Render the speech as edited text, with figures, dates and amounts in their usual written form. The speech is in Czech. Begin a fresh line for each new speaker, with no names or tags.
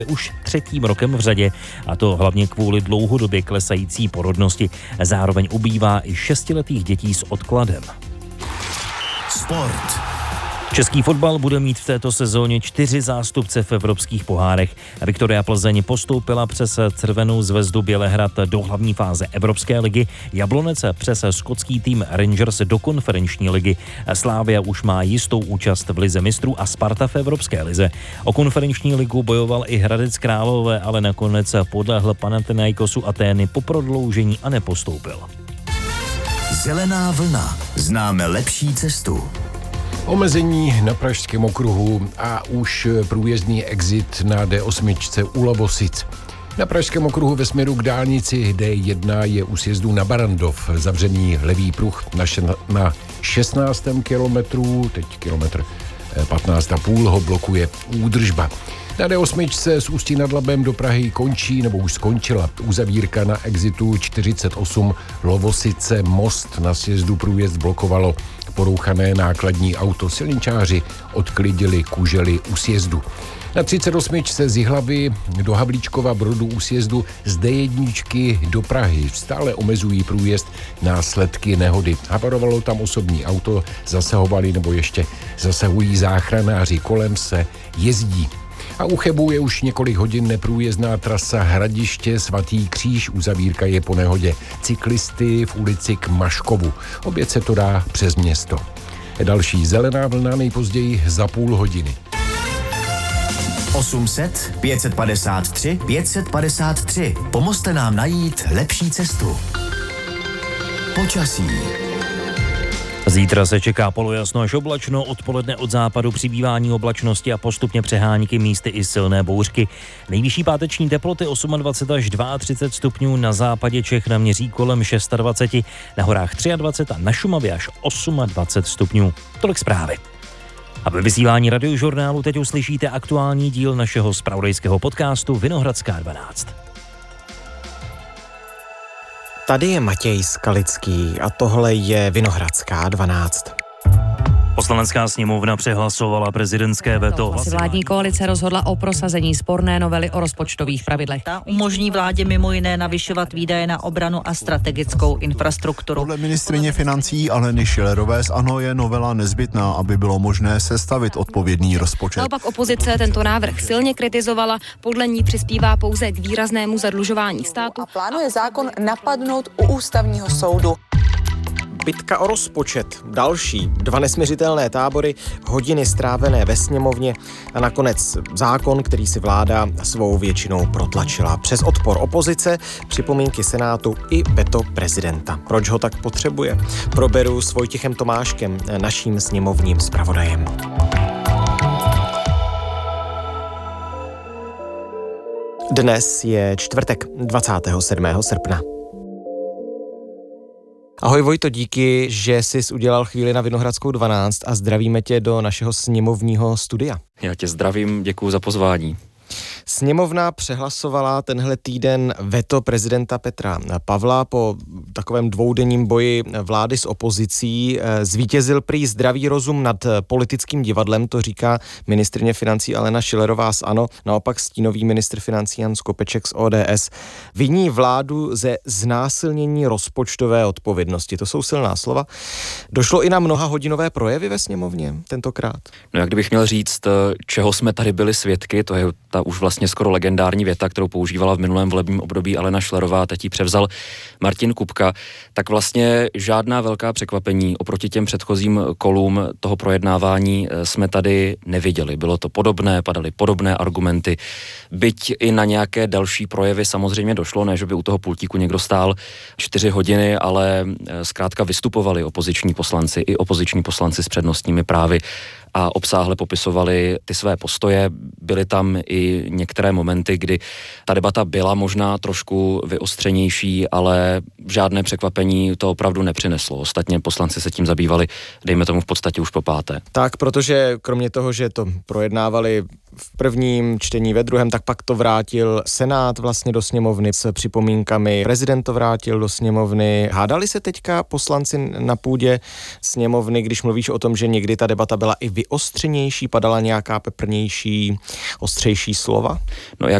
už 3. rokem v řadě, a to hlavně kvůli dlouhodobě klesající porodnosti. Zároveň ubývá i 6letých dětí s odkladem.
Sport.
Český fotbal bude mít v této sezóně 4 zástupce v evropských pohárech. Viktoria Plzeň postoupila přes Crvenou zvezdu Bělehrad do hlavní fáze Evropské ligy, Jablonec přes skotský tým Rangers do konferenční ligy. Slavia už má jistou účast v lize mistrů a Sparta v Evropské lize. O konferenční ligu bojoval i Hradec Králové, ale nakonec podlehl Panathinaikosu Atény po prodloužení a nepostoupil.
Zelená vlna. Známe lepší cestu.
Omezení na Pražském okruhu a už průjezdný exit na D8 u Lovosic. Na Pražském okruhu ve směru k dálnici D1 je u sjezdu na Barandov zavřený levý pruh na 16. kilometru, teď kilometr 15,5 ho blokuje údržba. Na D8 z Ústí nad Labem do Prahy končí nebo už skončila uzavírka na exitu 48 Lovosice. Most na sjezdu průjezd blokovalo porouchané nákladní auto. Silničáři odklidili kužely u sjezdu. Na 38 z Jihlavy do Havlíčkova Brodu u sjezdu z D1 do Prahy stále omezují průjezd následky nehody. Havarovalo tam osobní auto, zasahovali nebo ještě zasahují záchranáři, kolem se jezdí. A u Chebu je už několik hodin neprůjezdná trasa Hradiště Svatý Kříž. Uzavírka je po nehodě cyklisty v ulici k Maškovu. Oběd se to dá přes město. Další zelená vlna nejpozději za půl hodiny.
800 553 553. Pomozte nám najít lepší cestu. Počasí.
Zítra se čeká polojasno až oblačno, odpoledne od západu přibývání oblačnosti a postupně přehánky, místy i silné bouřky. Nejvyšší páteční teploty 28 až 32 stupňů, na západě Čech naměří kolem 26, na horách 23 a na Šumavě až 28 stupňů. Tolik zprávy. A ve vysílání Radiožurnálu teď uslyšíte aktuální díl našeho zpravodajského podcastu Vinohradská 12.
Tady je Matěj Skalický a tohle je Vinohradská 12.
Poslanecká sněmovna přehlasovala prezidentské veto.
Vládní koalice rozhodla o prosazení sporné novely o rozpočtových pravidlech.
Ta umožní vládě mimo jiné navyšovat výdaje na obranu a strategickou infrastrukturu.
Podle ministryně financí Aleny Schillerové z ANO je novela nezbytná, aby bylo možné sestavit odpovědný rozpočet.
Naopak opozice tento návrh silně kritizovala, podle ní přispívá pouze k výraznému zadlužování státu.
A plánuje zákon napadnout u ústavního soudu.
Bitka o rozpočet, další 2 nesmiřitelné tábory, hodiny strávené ve sněmovně a nakonec zákon, který si vláda svou většinou protlačila. Přes odpor opozice, připomínky Senátu i veto prezidenta. Proč ho tak potřebuje? Proberu s Vojtěchem Tomáškem, naším sněmovním zpravodajem. Dnes je čtvrtek, 27. srpna. Ahoj Vojto, díky, že jsi udělal chvíli na Vinohradskou 12 a zdravíme tě do našeho sněmovního studia.
Já tě zdravím, děkuju za pozvání.
Sněmovna přehlasovala tenhle týden veto prezidenta Petra Pavla. Po takovém dvoudenním boji vlády s opozicí zvítězil prý zdravý rozum nad politickým divadlem, to říká ministryně financí Alena Schillerová z ANO. Naopak stínový ministr financí Jan Skopeček z ODS viní vládu ze znásilnění rozpočtové odpovědnosti. To jsou silná slova. Došlo i na mnohahodinové projevy ve sněmovně tentokrát.
No jak kdybych měl říct, čeho jsme tady byli svědky, to je ta už vlastně skoro legendární věta, kterou používala v minulém volebním období Alena Schillerová, teď ji převzal Martin Kupka, tak vlastně žádná velká překvapení oproti těm předchozím kolům toho projednávání jsme tady neviděli. Bylo to podobné, padaly podobné argumenty, byť i na nějaké další projevy samozřejmě došlo, ne, že by u toho pultíku někdo stál 4 hodiny, ale zkrátka vystupovali opoziční poslanci i opoziční poslanci s přednostními právy a obsáhle popisovali ty své postoje. Byly tam i některé momenty, kdy ta debata byla možná trošku vyostřenější, ale žádné překvapení to opravdu nepřineslo. Ostatně poslanci se tím zabývali, dejme tomu v podstatě už po 5.
Tak, protože kromě toho, že to projednávali v prvním čtení, ve druhém, tak pak to vrátil Senát vlastně do sněmovny s připomínkami. Prezident to vrátil do sněmovny. Hádali se teďka poslanci na půdě sněmovny, když mluvíš o tom, že někdy ta debata byla i vyostřenější, padala nějaká peprnější, ostřejší slova?
No,